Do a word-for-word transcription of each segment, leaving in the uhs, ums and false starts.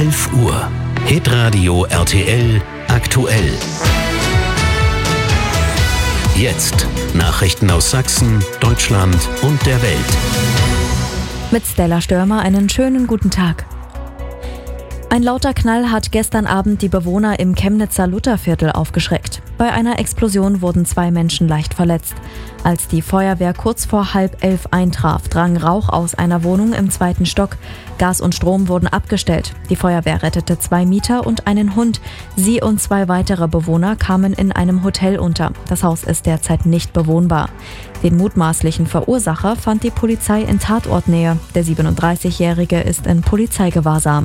elf Uhr. Hitradio R T L aktuell. Jetzt Nachrichten aus Sachsen, Deutschland und der Welt. Mit Stella Störmer einen schönen guten Tag. Ein lauter Knall hat gestern Abend die Bewohner im Chemnitzer Lutherviertel aufgeschreckt. Bei einer Explosion wurden zwei Menschen leicht verletzt. Als die Feuerwehr kurz vor halb elf eintraf, drang Rauch aus einer Wohnung im zweiten Stock. Gas und Strom wurden abgestellt. Die Feuerwehr rettete zwei Mieter und einen Hund. Sie und zwei weitere Bewohner kamen in einem Hotel unter. Das Haus ist derzeit nicht bewohnbar. Den mutmaßlichen Verursacher fand die Polizei in Tatortnähe. Der siebenunddreißigjährige ist in Polizeigewahrsam.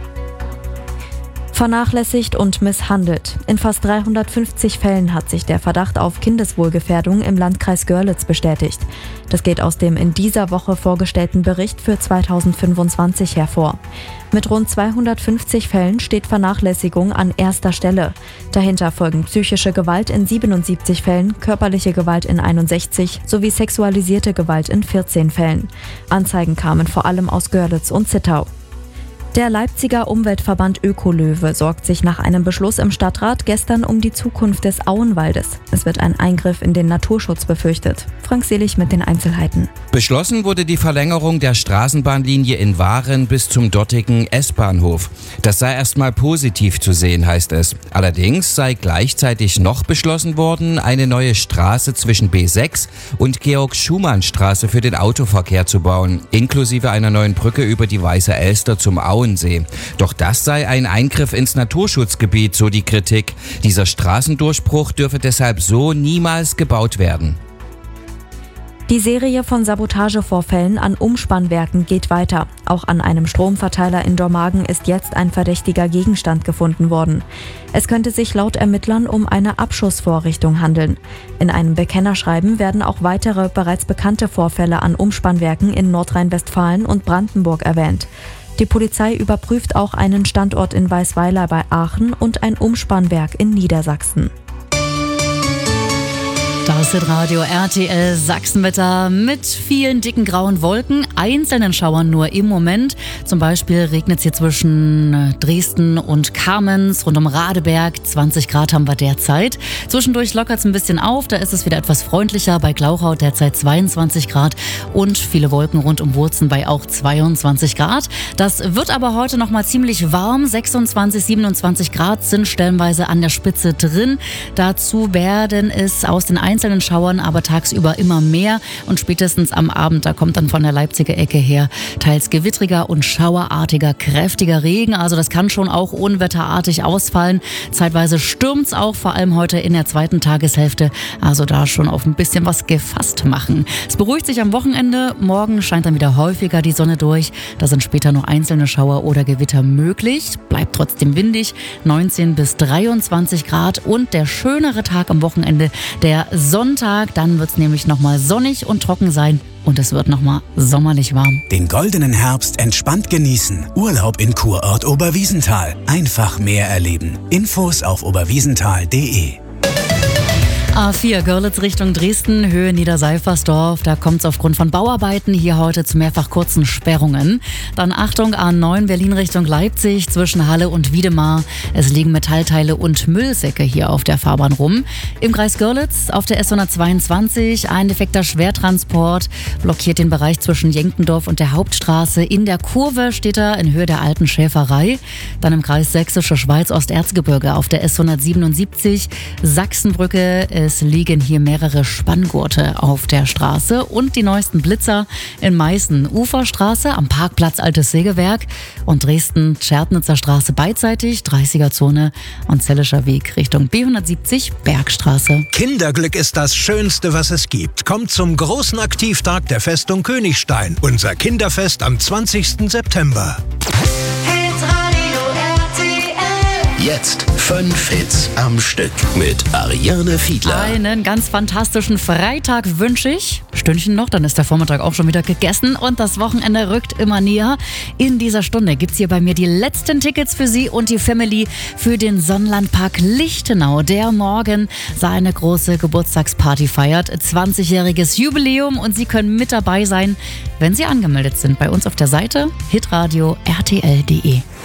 Vernachlässigt und misshandelt. In fast dreihundertfünfzig Fällen hat sich der Verdacht auf Kindeswohlgefährdung im Landkreis Görlitz bestätigt. Das geht aus dem in dieser Woche vorgestellten Bericht für zweitausendfünfundzwanzig hervor. Mit rund zweihundertfünfzig Fällen steht Vernachlässigung an erster Stelle. Dahinter folgen psychische Gewalt in siebenundsiebzig Fällen, körperliche Gewalt in einundsechzig sowie sexualisierte Gewalt in vierzehn Fällen. Anzeigen kamen vor allem aus Görlitz und Zittau. Der Leipziger Umweltverband Ökolöwe sorgt sich nach einem Beschluss im Stadtrat gestern um die Zukunft des Auenwaldes. Es wird ein Eingriff in den Naturschutz befürchtet. Frank Selig mit den Einzelheiten. Beschlossen wurde die Verlängerung der Straßenbahnlinie in Waren bis zum dortigen S-Bahnhof. Das sei erstmal positiv zu sehen, heißt es. Allerdings sei gleichzeitig noch beschlossen worden, eine neue Straße zwischen B sechs und Georg-Schumann-Straße für den Autoverkehr zu bauen, inklusive einer neuen Brücke über die Weiße Elster zum Auen. Doch das sei ein Eingriff ins Naturschutzgebiet, so die Kritik. Dieser Straßendurchbruch dürfe deshalb so niemals gebaut werden. Die Serie von Sabotagevorfällen an Umspannwerken geht weiter. Auch an einem Stromverteiler in Dormagen ist jetzt ein verdächtiger Gegenstand gefunden worden. Es könnte sich laut Ermittlern um eine Abschussvorrichtung handeln. In einem Bekennerschreiben werden auch weitere bereits bekannte Vorfälle an Umspannwerken in Nordrhein-Westfalen und Brandenburg erwähnt. Die Polizei überprüft auch einen Standort in Weißweiler bei Aachen und ein Umspannwerk in Niedersachsen. Das ist Radio R T L Sachsenwetter mit vielen dicken grauen Wolken, einzelnen Schauern nur im Moment. Zum Beispiel regnet es hier zwischen Dresden und Kamenz, rund um Radeberg. zwanzig Grad haben wir derzeit. Zwischendurch lockert es ein bisschen auf, da ist es wieder etwas freundlicher. Bei Glauchau derzeit zweiundzwanzig Grad und viele Wolken rund um Wurzen bei auch zweiundzwanzig Grad. Das wird aber heute noch mal ziemlich warm. sechsundzwanzig, siebenundzwanzig Grad sind stellenweise an der Spitze drin. Dazu werden es aus den einzelnen Schauern, aber tagsüber immer mehr und spätestens am Abend, da kommt dann von der Leipziger Ecke her teils gewittriger und schauerartiger, kräftiger Regen. Also das kann schon auch unwetterartig ausfallen. Zeitweise stürmt's auch, vor allem heute in der zweiten Tageshälfte. Also da schon auf ein bisschen was gefasst machen. Es beruhigt sich am Wochenende. Morgen scheint dann wieder häufiger die Sonne durch. Da sind später noch einzelne Schauer oder Gewitter möglich. Bleibt trotzdem windig. neunzehn bis dreiundzwanzig Grad und der schönere Tag am Wochenende, der Sonntag, dann wird es nämlich nochmal sonnig und trocken sein und es wird nochmal sommerlich warm. Den goldenen Herbst entspannt genießen. Urlaub in Kurort Oberwiesenthal. Einfach mehr erleben. Infos auf oberwiesenthal punkt de. A vier Görlitz Richtung Dresden, Höhe Niederseifersdorf. Da kommt es aufgrund von Bauarbeiten hier heute zu mehrfach kurzen Sperrungen. Dann Achtung, A neun Berlin Richtung Leipzig zwischen Halle und Wiedemar. Es liegen Metallteile und Müllsäcke hier auf der Fahrbahn rum. Im Kreis Görlitz auf der S hundertzweiundzwanzig ein defekter Schwertransport blockiert den Bereich zwischen Jenkendorf und der Hauptstraße. In der Kurve steht er in Höhe der alten Schäferei. Dann im Kreis Sächsische Schweiz Osterzgebirge auf der S hundertsiebenundsiebzig Sachsenbrücke. Es liegen hier mehrere Spanngurte auf der Straße und die neuesten Blitzer in Meißen. Uferstraße am Parkplatz Altes Sägewerk und Dresden-Tschernitzer Straße beidseitig, dreißiger-Zone und Zellischer Weg Richtung B hundertsiebzig Bergstraße. Kinderglück ist das Schönste, was es gibt. Kommt zum großen Aktivtag der Festung Königstein. Unser Kinderfest am zwanzigsten September. Jetzt fünf Hits am Stück mit Ariane Fiedler. Einen ganz fantastischen Freitag wünsche ich. Stündchen noch, dann ist der Vormittag auch schon wieder gegessen und das Wochenende rückt immer näher. In dieser Stunde gibt's hier bei mir die letzten Tickets für Sie und die Family für den Sonnenlandpark Lichtenau, der morgen seine große Geburtstagsparty feiert. zwanzigjähriges Jubiläum und Sie können mit dabei sein, wenn Sie angemeldet sind bei uns auf der Seite hitradio punkt r t l punkt de.